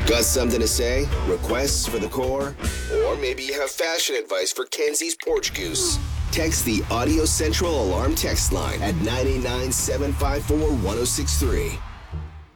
Got something to say? Requests for the core? Or maybe you have fashion advice for Kenzie's Porch Goose? Text the Audio Central Alarm text line at 989-754-1063.